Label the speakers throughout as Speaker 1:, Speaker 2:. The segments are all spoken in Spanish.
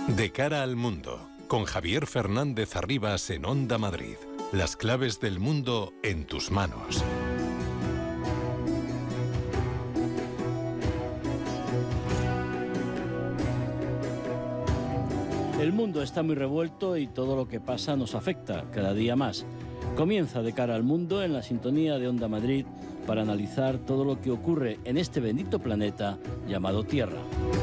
Speaker 1: De cara al mundo, con Javier Fernández Arribas en Onda Madrid. Las claves del mundo en tus manos.
Speaker 2: El mundo está muy revuelto y todo lo que pasa nos afecta cada día más. Comienza De cara al mundo en la sintonía de Onda Madrid para analizar todo lo que ocurre en este bendito planeta llamado Tierra.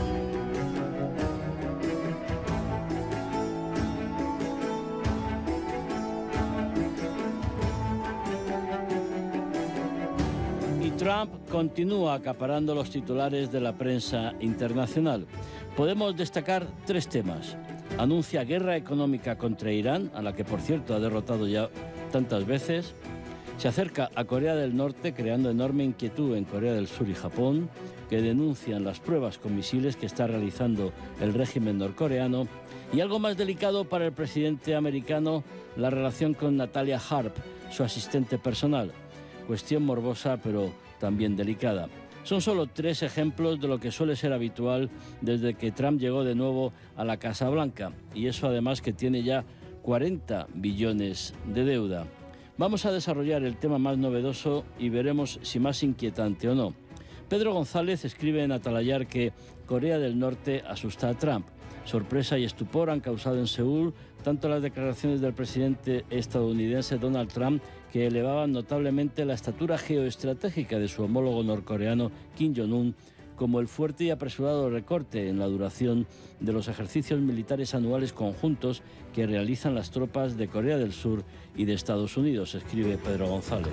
Speaker 2: Trump continúa acaparando los titulares de la prensa internacional. Podemos destacar tres temas. Anuncia guerra económica contra Irán, a la que por cierto ha derrotado ya tantas veces. Se acerca a Corea del Norte, creando enorme inquietud en Corea del Sur y Japón, que denuncian las pruebas con misiles que está realizando el régimen norcoreano. Y algo más delicado para el presidente americano, la relación con Natalia Harp, su asistente personal. Cuestión morbosa, pero también delicada. Son solo tres ejemplos de lo que suele ser habitual desde que Trump llegó de nuevo a la Casa Blanca, y eso además que tiene ya 40 billones de deuda. Vamos a desarrollar el tema más novedoso y veremos si más inquietante o no. Pedro González escribe en Atalayar que Corea del Norte asusta a Trump. Sorpresa y estupor han causado en Seúl tanto las declaraciones del presidente estadounidense Donald Trump, que elevaban notablemente la estatura geoestratégica de su homólogo norcoreano Kim Jong-un, como el fuerte y apresurado recorte en la duración de los ejercicios militares anuales conjuntos que realizan las tropas de Corea del Sur y de Estados Unidos, escribe Pedro González.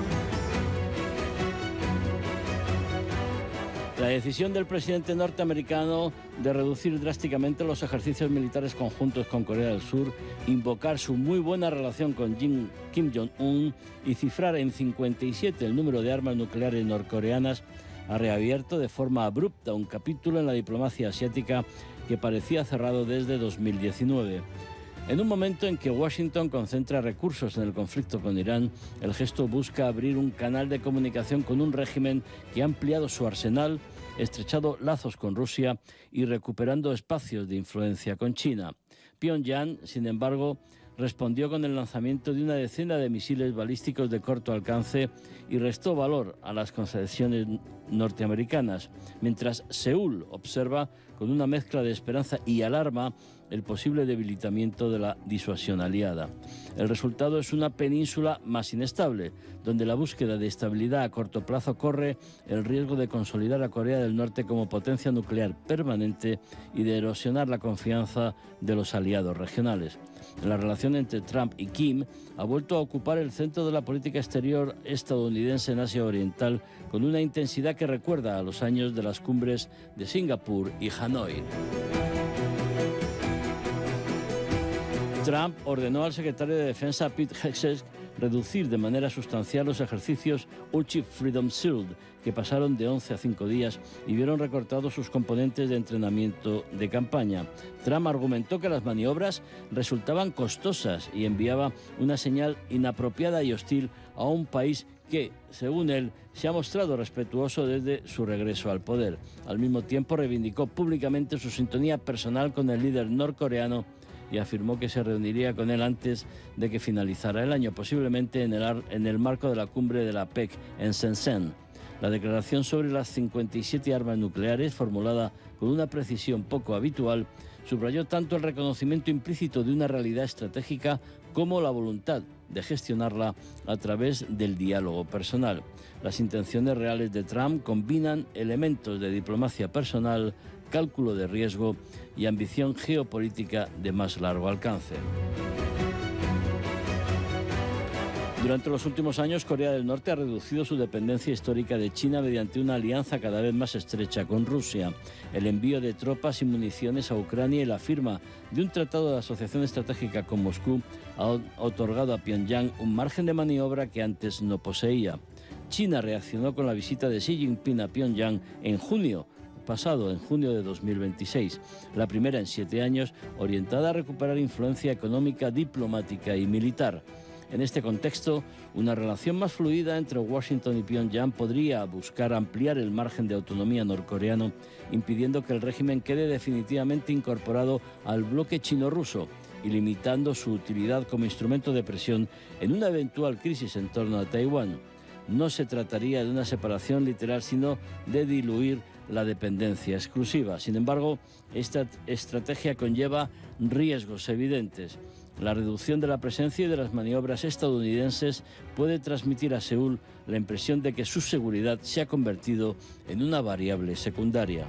Speaker 2: La decisión del presidente norteamericano de reducir drásticamente los ejercicios militares conjuntos con Corea del Sur, invocar su muy buena relación con Kim Jong-un y cifrar en 57 el número de armas nucleares norcoreanas ha reabierto de forma abrupta un capítulo en la diplomacia asiática que parecía cerrado desde 2019. En un momento en que Washington concentra recursos en el conflicto con Irán, el gesto busca abrir un canal de comunicación con un régimen que ha ampliado su arsenal, estrechado lazos con Rusia y recuperando espacios de influencia con China. Pyongyang, sin embargo, respondió con el lanzamiento de una decena de misiles balísticos de corto alcance y restó valor a las concesiones norteamericanas, mientras Seúl observa con una mezcla de esperanza y alarma el posible debilitamiento de la disuasión aliada. El resultado es una península más inestable, donde la búsqueda de estabilidad a corto plazo corre el riesgo de consolidar a Corea del Norte como potencia nuclear permanente y de erosionar la confianza de los aliados regionales. La relación entre Trump y Kim ha vuelto a ocupar el centro de la política exterior estadounidense en Asia Oriental con una intensidad que recuerda a los años de las cumbres de Singapur y Hanoi. Trump ordenó al secretario de Defensa Pete Hegseth reducir de manera sustancial los ejercicios Ulchi Freedom Shield, que pasaron de 11 a 5 días y vieron recortados sus componentes de entrenamiento de campaña. Trump argumentó que las maniobras resultaban costosas y enviaba una señal inapropiada y hostil a un país que, según él, se ha mostrado respetuoso desde su regreso al poder. Al mismo tiempo, reivindicó públicamente su sintonía personal con el líder norcoreano y afirmó que se reuniría con él antes de que finalizara el año, posiblemente en el marco de la cumbre de la PEC en Shenzhen. La declaración sobre las 57 armas nucleares, formulada con una precisión poco habitual, subrayó tanto el reconocimiento implícito de una realidad estratégica como la voluntad de gestionarla a través del diálogo personal. Las intenciones reales de Trump combinan elementos de diplomacia personal, cálculo de riesgo y ambición geopolítica de más largo alcance. Durante los últimos años, Corea del Norte ha reducido su dependencia histórica de China mediante una alianza cada vez más estrecha con Rusia, el envío de tropas y municiones a Ucrania y la firma de un tratado de asociación estratégica con Moscú ha otorgado a Pyongyang un margen de maniobra que antes no poseía. China reaccionó con la visita de Xi Jinping a Pyongyang en junio de 2026, la primera en 7 años, orientada a recuperar influencia económica, diplomática y militar. En este contexto, una relación más fluida entre Washington y Pyongyang podría buscar ampliar el margen de autonomía norcoreano, impidiendo que el régimen quede definitivamente incorporado al bloque chino-ruso y limitando su utilidad como instrumento de presión en una eventual crisis en torno a Taiwán. No se trataría de una separación literal, sino de diluir la dependencia exclusiva. Sin embargo, esta estrategia conlleva riesgos evidentes. La reducción de la presencia y de las maniobras estadounidenses puede transmitir a Seúl la impresión de que su seguridad se ha convertido en una variable secundaria.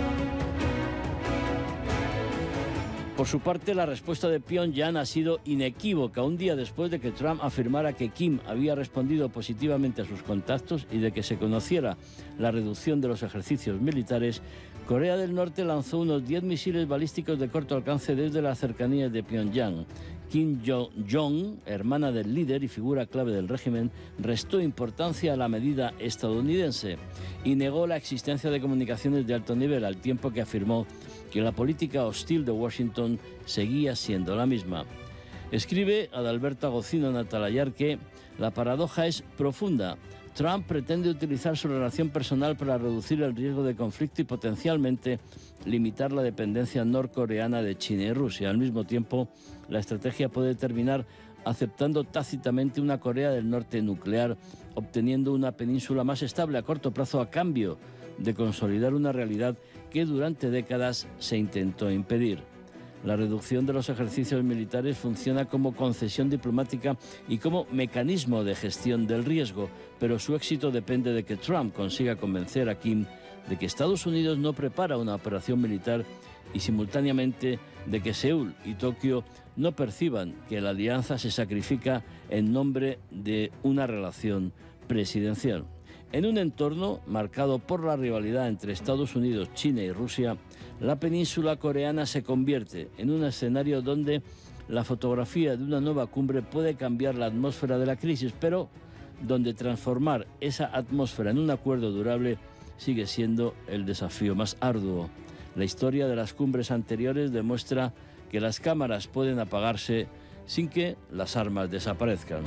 Speaker 2: Por su parte, la respuesta de Pyongyang ha sido inequívoca un día después de que Trump afirmara que Kim había respondido positivamente a sus contactos y de que se conociera la reducción de los ejercicios militares. Corea del Norte lanzó unos 10 misiles balísticos de corto alcance desde las cercanías de Pyongyang. Kim Jong-un, hermana del líder y figura clave del régimen, restó importancia a la medida estadounidense y negó la existencia de comunicaciones de alto nivel, al tiempo que afirmó que la política hostil de Washington seguía siendo la misma. Escribe Adalberto Agocino Natalayar que la paradoja es profunda. Trump pretende utilizar su relación personal para reducir el riesgo de conflicto y potencialmente limitar la dependencia norcoreana de China y Rusia. Al mismo tiempo, la estrategia puede terminar aceptando tácitamente una Corea del Norte nuclear, obteniendo una península más estable a corto plazo a cambio de consolidar una realidad que durante décadas se intentó impedir. La reducción de los ejercicios militares funciona como concesión diplomática y como mecanismo de gestión del riesgo, pero su éxito depende de que Trump consiga convencer a Kim de que Estados Unidos no prepara una operación militar y simultáneamente de que Seúl y Tokio no perciban que la alianza se sacrifica en nombre de una relación presidencial. En un entorno marcado por la rivalidad entre Estados Unidos, China y Rusia, la península coreana se convierte en un escenario donde la fotografía de una nueva cumbre puede cambiar la atmósfera de la crisis, pero donde transformar esa atmósfera en un acuerdo durable sigue siendo el desafío más arduo. La historia de las cumbres anteriores demuestra que las cámaras pueden apagarse sin que las armas desaparezcan.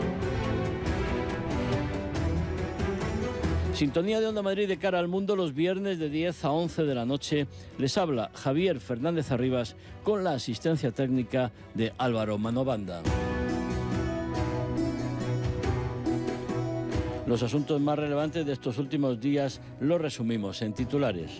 Speaker 2: Sintonía de Onda Madrid de cara al mundo los viernes de 10 a 11 de la noche. Les habla Javier Fernández Arribas con la asistencia técnica de Álvaro Manobanda. Los asuntos más relevantes de estos últimos días los resumimos en titulares.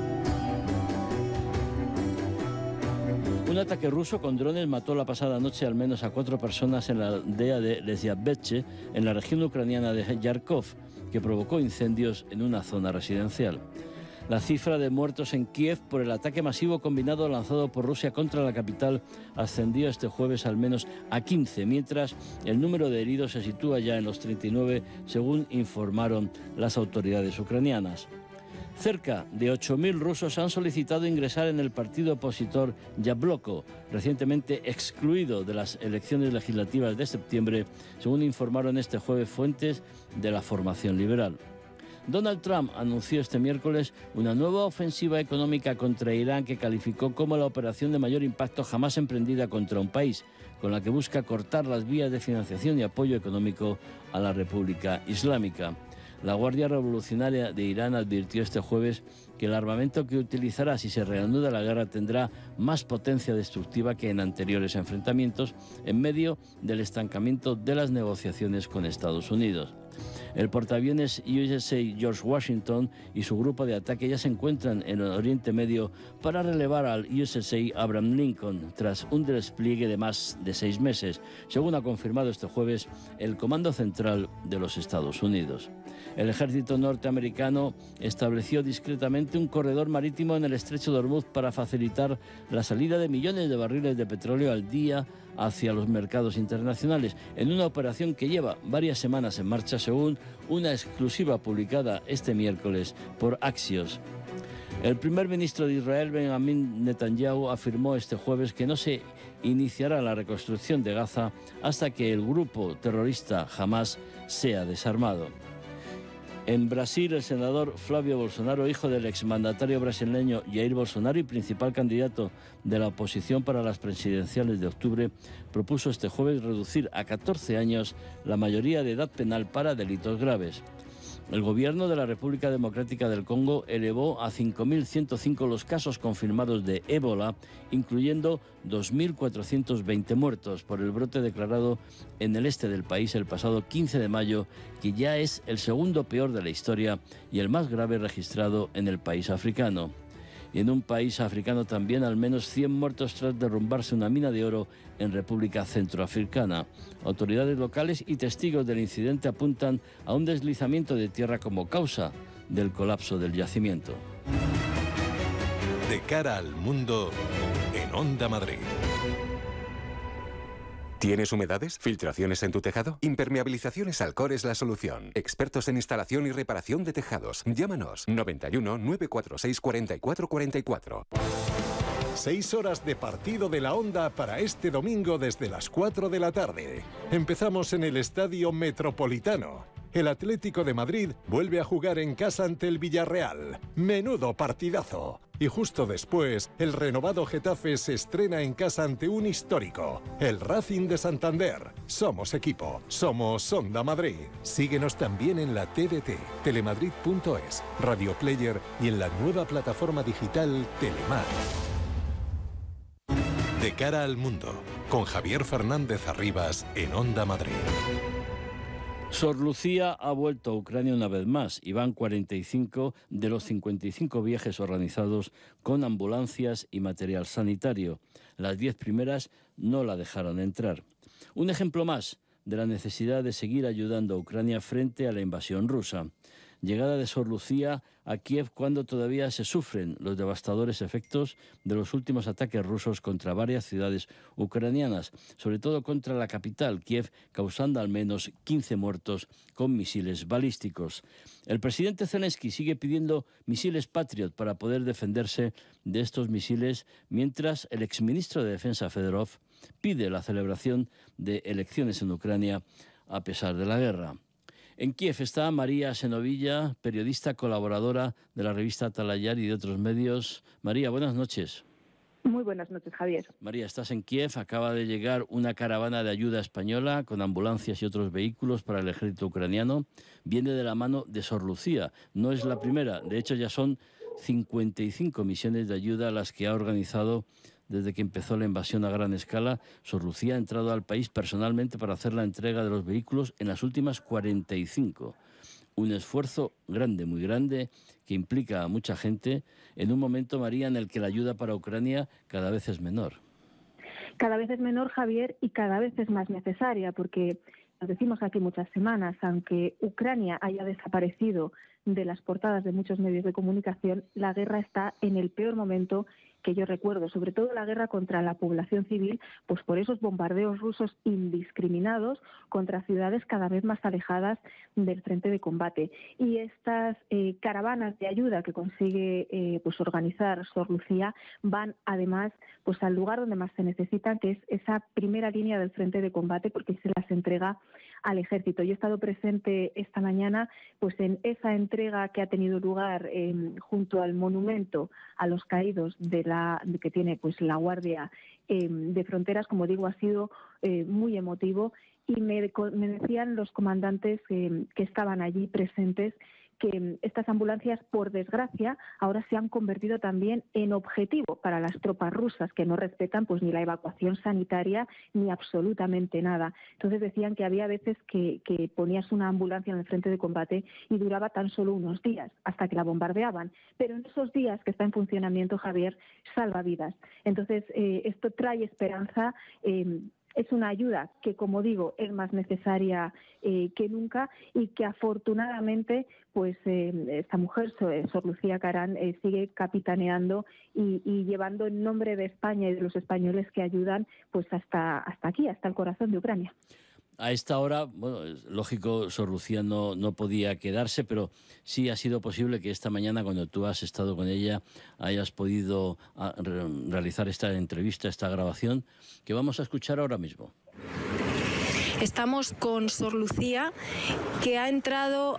Speaker 2: Un ataque ruso con drones mató la pasada noche al menos a 4 personas en la aldea de Lesyabetche, en la región ucraniana de Yarkov, que provocó incendios en una zona residencial. La cifra de muertos en Kiev por el ataque masivo combinado lanzado por Rusia contra la capital ascendió este jueves al menos a 15, mientras el número de heridos se sitúa ya en los 39, según informaron las autoridades ucranianas. Cerca de 8.000 rusos han solicitado ingresar en el partido opositor Yabloko, recientemente excluido de las elecciones legislativas de septiembre, según informaron este jueves fuentes de la formación liberal. Donald Trump anunció este miércoles una nueva ofensiva económica contra Irán que calificó como la operación de mayor impacto jamás emprendida contra un país, con la que busca cortar las vías de financiación y apoyo económico a la República Islámica. La Guardia Revolucionaria de Irán advirtió este jueves que el armamento que utilizará si se reanuda la guerra tendrá más potencia destructiva que en anteriores enfrentamientos, en medio del estancamiento de las negociaciones con Estados Unidos. El portaaviones USA George Washington y su grupo de ataque ya se encuentran en el Oriente Medio para relevar al USS Abraham Lincoln tras un despliegue de más de 6 meses, según ha confirmado este jueves el Comando Central de los Estados Unidos. El ejército norteamericano estableció discretamente un corredor marítimo en el estrecho de Hormuz para facilitar la salida de millones de barriles de petróleo al día hacia los mercados internacionales, en una operación que lleva varias semanas en marcha, según una exclusiva publicada este miércoles por Axios. El primer ministro de Israel, Benjamin Netanyahu, afirmó este jueves que no se iniciará la reconstrucción de Gaza hasta que el grupo terrorista Hamas sea desarmado. En Brasil, el senador Flávio Bolsonaro, hijo del exmandatario brasileño Jair Bolsonaro y principal candidato de la oposición para las presidenciales de octubre, propuso este jueves reducir a 14 años la mayoría de edad penal para delitos graves. El gobierno de la República Democrática del Congo elevó a 5.105 los casos confirmados de ébola, incluyendo 2.420 muertos por el brote declarado en el este del país el pasado 15 de mayo, que ya es el segundo peor de la historia y el más grave registrado en el país africano. Y en un país africano también al menos 100 muertos tras derrumbarse una mina de oro en República Centroafricana. Autoridades locales y testigos del incidente apuntan a un deslizamiento de tierra como causa del colapso del yacimiento.
Speaker 1: De cara al mundo, en Onda Madrid.
Speaker 3: ¿Tienes humedades? ¿Filtraciones en tu tejado? Impermeabilizaciones Alcor es la solución. Expertos en instalación y reparación de tejados. Llámanos 91 946 44 44.
Speaker 4: 6 horas de partido de la Onda para este domingo desde las 4 de la tarde. Empezamos en el Estadio Metropolitano. El Atlético de Madrid vuelve a jugar en casa ante el Villarreal. Menudo partidazo. Y justo después, el renovado Getafe se estrena en casa ante un histórico, el Racing de Santander. Somos equipo, somos Onda Madrid. Síguenos también en la TDT, telemadrid.es, Radio Player y en la nueva plataforma digital Telemar.
Speaker 1: De cara al mundo, con Javier Fernández Arribas en Onda Madrid.
Speaker 2: Sor Lucía ha vuelto a Ucrania una vez más y van 45 de los 55 viajes organizados con ambulancias y material sanitario. Las 10 primeras no la dejaron entrar. Un ejemplo más de la necesidad de seguir ayudando a Ucrania frente a la invasión rusa. Llegada de Sor Lucía a Kiev cuando todavía se sufren los devastadores efectos de los últimos ataques rusos contra varias ciudades ucranianas, sobre todo contra la capital, Kiev, causando al menos 15 muertos con misiles balísticos. El presidente Zelensky sigue pidiendo misiles Patriot para poder defenderse de estos misiles, mientras el exministro de Defensa Fedorov pide la celebración de elecciones en Ucrania a pesar de la guerra. En Kiev está María Senovilla, periodista colaboradora de la revista Talayar y de otros medios. María, buenas noches.
Speaker 5: Muy buenas noches, Javier.
Speaker 2: María, estás en Kiev. Acaba de llegar una caravana de ayuda española con ambulancias y otros vehículos para el ejército ucraniano. Viene de la mano de Sor Lucía. No es la primera. De hecho, ya son 55 misiones de ayuda las que ha organizado desde que empezó la invasión a gran escala. Sor Lucía ha entrado al país personalmente para hacer la entrega de los vehículos en las últimas 45. Un esfuerzo grande, muy grande, que implica a mucha gente en un momento, María, en el que la ayuda para Ucrania cada vez es menor.
Speaker 5: Cada vez es menor, Javier, y cada vez es más necesaria, porque nos decimos aquí muchas semanas, aunque Ucrania haya desaparecido de las portadas de muchos medios de comunicación, la guerra está en el peor momento que yo recuerdo, sobre todo la guerra contra la población civil, pues por esos bombardeos rusos indiscriminados contra ciudades cada vez más alejadas del frente de combate. Y estas caravanas de ayuda que consigue pues organizar Sor Lucía van además pues al lugar donde más se necesitan, que es esa primera línea del frente de combate, porque se las entrega al ejército. Yo he estado presente esta mañana pues en esa entrega que ha tenido lugar junto al monumento a los caídos que tiene pues la Guardia de Fronteras. Como digo, ha sido muy emotivo, y me decían los comandantes que estaban allí presentes que estas ambulancias, por desgracia, ahora se han convertido también en objetivo para las tropas rusas, que no respetan pues ni la evacuación sanitaria ni absolutamente nada. Entonces decían que había veces que ponías una ambulancia en el frente de combate y duraba tan solo unos días hasta que la bombardeaban. Pero en esos días que está en funcionamiento, Javier, salva vidas. Entonces esto trae esperanza. Es una ayuda que, como digo, es más necesaria que nunca, y que afortunadamente pues esta mujer, Sor Lucía Carán, sigue capitaneando y llevando en nombre de España y de los españoles que ayudan pues hasta aquí, hasta el corazón de Ucrania.
Speaker 2: A esta hora, bueno, es lógico, Sor Lucía no podía quedarse, pero sí ha sido posible que esta mañana, cuando tú has estado con ella, hayas podido realizar esta entrevista, esta grabación, que vamos a escuchar ahora mismo.
Speaker 6: Estamos con Sor Lucía, que ha entrado